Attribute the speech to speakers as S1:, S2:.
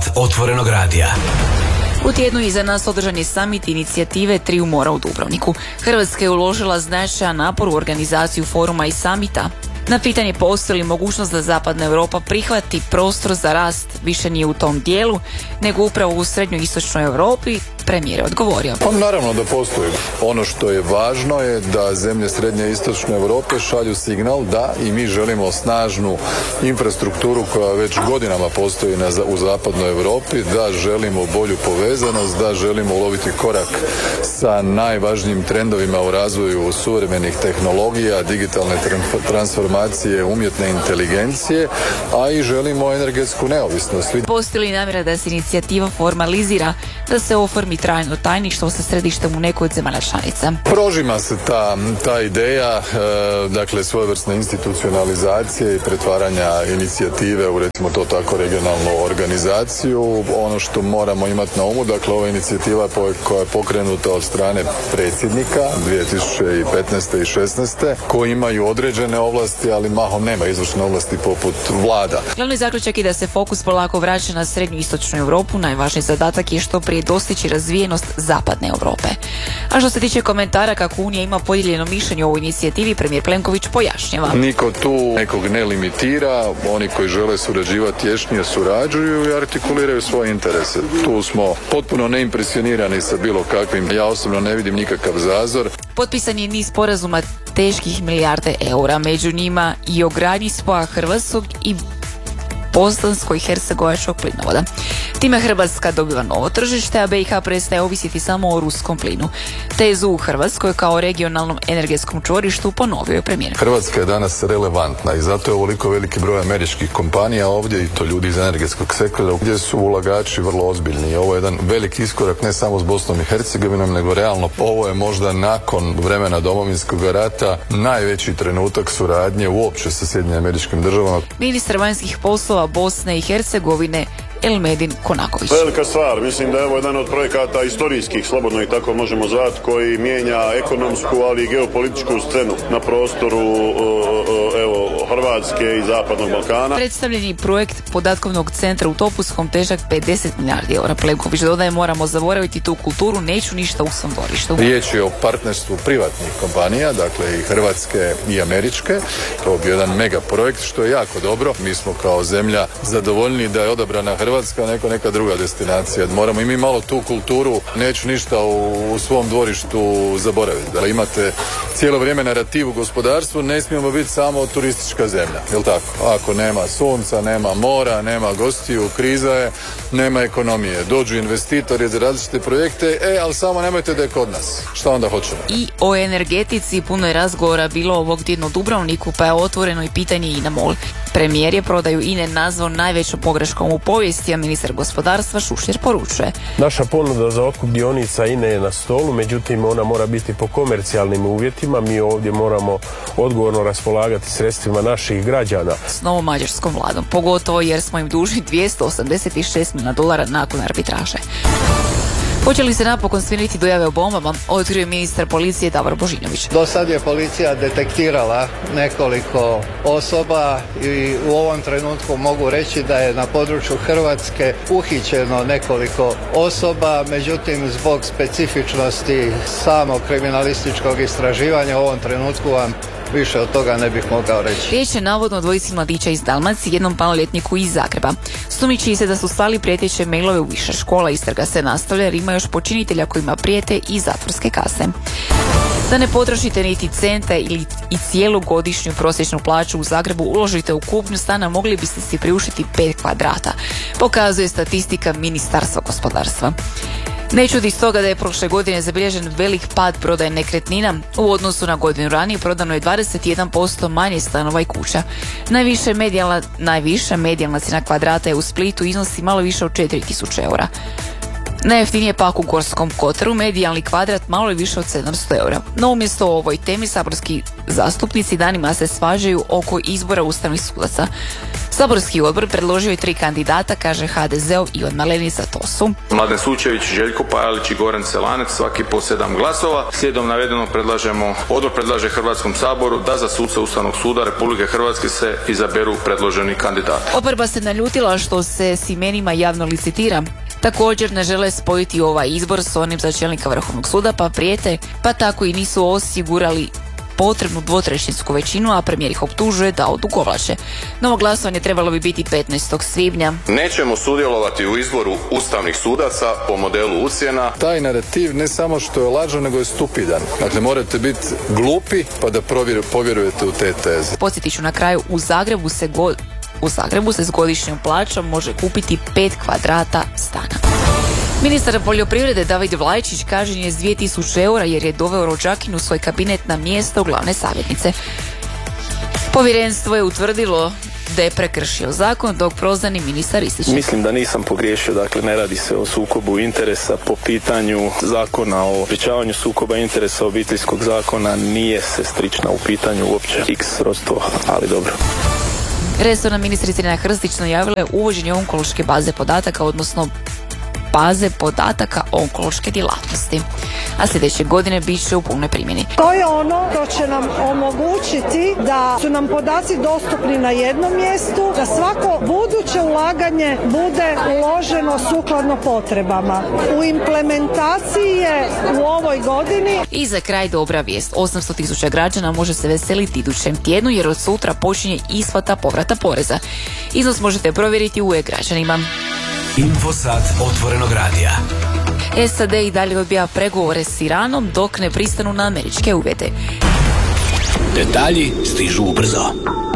S1: Otvorenog radija.
S2: U tjednu iza nas održan je samit inicijative Triju mora u Dubrovniku. Hrvatska je uložila značajan napor u organizaciju foruma i samita. Na pitanje postoji li mogućnost da Zapadna Europa prihvati prostor za rast više nije u tom dijelu, nego upravo u srednjoj istočnoj Europi, premijer je odgovorio.
S3: Pa naravno da postoji. Ono što je važno je da zemlje srednje i istočne Europe šalju signal da i mi želimo snažnu infrastrukturu koja već godinama postoji u Zapadnoj Europi, da želimo bolju povezanost, da želimo uloviti korak sa najvažnijim trendovima u razvoju suvremenih tehnologija, digitalne transformacije, umjetne inteligencije, a i želimo energetsku neovisnost.
S2: Postoji li namjera da se inicijativa formalizira, da se oformi trajno tajništvo sa središtem u nekoj od zemalja članica?
S3: Prožima se ta ideja, dakle svojevrsne institucionalizacije i pretvaranja inicijative u, recimo to tako, regionalnu organizaciju. Ono što moramo imati na umu, dakle ova inicijativa koja je pokrenuta od strane predsjednika 2015. i 2016. koji imaju određene ovlasti, ali mahom nema izvršne ovlasti poput vlada.
S2: Glavni zaključak je da se fokus polako vraća na srednju i istočnu Europu. Najvažniji zadatak je što prije dostići razvijenost Zapadne Europe. A što se tiče komentara kako Unija ima podijeljeno mišljenje o ovoj inicijativi, premijer Plenković pojašnjava.
S3: Niko tu nekog ne limitira, oni koji žele surađivati tješnije surađuju i artikuliraju svoje interese. Tu smo potpuno neimpresionirani sa bilo kakvim, ja osobno ne vidim nikakav zazor.
S2: Potpisan je niz sporazuma teških milijarde eura, među njima i o gradnji spoja hrvatskog i bosansko-hercegovačkog plinovoda. Time Hrvatska dobiva novo tržište, a BiH prestaje ovisiti samo o ruskom plinu. Tezu u Hrvatskoj kao regionalnom energetskom čvorištu ponovio je premijer.
S3: Hrvatska je danas relevantna i zato je ovoliko veliki broj američkih kompanija ovdje, i to ljudi iz energetskog sektora, gdje su ulagači vrlo ozbiljni. Ovo je jedan veliki iskorak ne samo s Bosnom i Hercegovinom, nego realno ovo je možda nakon vremena Domovinskog rata najveći trenutak suradnje uopće sa Sjedinjenim Američkim Državama.
S2: Ministar vanjskih poslova Bosne i Hercegovine Elmedin Konaković.
S4: Velika stvar, mislim da je ovo jedan od projekata istorijskih, slobodno i tako možemo zvati, koji mijenja ekonomsku, ali i geopolitičku scenu na prostoru Hrvatske i Zapadnog Balkana.
S2: Predstavljeni projekt podatkovnog centra u Topuskom težak 50 milijardi eura. Plenković dodaje, moramo zaboraviti tu kulturu, neću ništa u svom dvorištu.
S3: Riječ je o partnerstvu privatnih kompanija, dakle i hrvatske i američke. To je jedan mega projekt, što je jako dobro. Mi smo kao zemlja zadovoljni da je odabrana Hrvatska, neka druga destinacija. Moramo i mi malo tu kulturu, neću ništa u svom dvorištu zaboraviti. Da imate cijelo vrijeme narativ u gospodarstvu, ne smijemo biti samo turistička zemlja, jel tako? Ako nema sunca, nema mora, nema gostiju, kriza je, nema ekonomije. Dođu investitori za različite projekte, ali samo nemojte da je kod nas. Šta onda hoćemo?
S2: I o energetici puno je razgovora bilo ovog tjedna u Dubrovniku, pa je otvoreno i pitanje INA MOL. Premijer je prodaju INA nazvao najvećom pogreškom u povijesti, a ministar gospodarstva Šušnjar poručuje.
S5: Naša ponuda za otkup dionica INA je na stolu, međutim ona mora biti po komercijalnim uvjetima. Mi ovdje moramo odgovorno raspolagati sredstvima naših građana.
S2: S novom mađarskom vladom, pogotovo jer smo im dužni $286 milijuna nakon arbitraže. Hoće li se napokon smiriti dojave o bombama, otkrio je ministar policije Davor Božinović.
S6: Do sad je policija detektirala nekoliko osoba i u ovom trenutku mogu reći da je na području Hrvatske uhićeno nekoliko osoba, međutim zbog specifičnosti samog kriminalističkog istraživanja u ovom trenutku vam više od toga ne bih mogao reći.
S2: Riječ je navodno o dvojici mladića iz Dalmacije, jednom maloljetniku iz Zagreba. Sumnjiči se da su slali prijeteće mailove u više škola. Istraga se nastavlja jer ima još počinitelja kojima prijete i zatvorske kazne. Da ne potrošite niti centa ili i cijelu godišnju prosječnu plaću u Zagrebu uložite u kupnju stana, mogli biste si priuštiti 5 kvadrata, pokazuje statistika Ministarstva gospodarstva. Ne čudi stoga da je prošle godine zabilježen velik pad prodaje nekretnina. U odnosu na godinu ranije prodano je 21% manje stanova i kuća. Najviša medijalna cijena kvadrata je u Splitu, iznosi malo više od 4.000 eura. Najjeftinije pak u Gorskom Kotaru, medijalni kvadrat malo je više od 700 eura. No umjesto o ovoj temi saborski zastupnici danima se svađaju oko izbora ustavnih sudaca. Saborski odbor predložio je 3 kandidata, kaže HDZ-ov Ivan Malenica, to su
S1: Mladen Sučević, Željko Pajalić i Goran Selanec, svaki po 7 glasova. Slijedom navedenog odbor predlaže Hrvatskom saboru da za suca Ustavnog suda Republike Hrvatske se izaberu predloženi kandidati.
S2: Oporba se naljutila što se s imenima javno licitira. Također ne žele spojiti ovaj izbor s onim za čelnika Vrhovnog suda, pa prijete, pa tako i nisu osigurali potrebnu dvotrećinsku većinu, a premijer ih optužuje da odugovlače. Novo glasovanje trebalo bi biti 15. svibnja.
S1: Nećemo sudjelovati u izboru ustavnih sudaca po modelu ucjena.
S3: Taj narativ ne samo što je lažan, nego je stupidan. Dakle, morate biti glupi pa da povjerujete u te teze.
S2: Podsjetit ću na kraju, u Zagrebu se s godišnjom plaćom može kupiti 5 kvadrata stana. Ministar poljoprivrede David Vlajčić kažnjen je s 2000 eura jer je doveo rođakinju u svoj kabinet na mjesto glavne savjetnice. Povjerenstvo je utvrdilo da je prekršio zakon, dok prozvani ministar ističe.
S7: Mislim da nisam pogriješio, dakle ne radi se o sukobu interesa po pitanju zakona o sprječavanju sukoba interesa obiteljskog zakona, nije sestrična u pitanju uopće X rodstvo, ali dobro.
S2: Resorna ministrica Irena Hrstić najavila je uvođenje onkološke baze podataka, odnosno baze podataka onkološke djelatnosti. A sljedeće godine bit će u punoj primjeni.
S8: To je ono što će nam omogućiti da su nam podaci dostupni na jednom mjestu, da svako buduće ulaganje bude uloženo sukladno potrebama. U implementaciji je u ovoj godini.
S2: I za kraj dobra vijest. 800.000 građana može se veseliti idućem tjednu jer od sutra počinje isplata povrata poreza. Iznos možete provjeriti u e-građanima.
S9: Infosat otvorenog radija.
S2: SAD i dalje odbija pregovore s Iranom dok ne pristanu na američke uvjete.
S9: Detalji stižu ubrzo.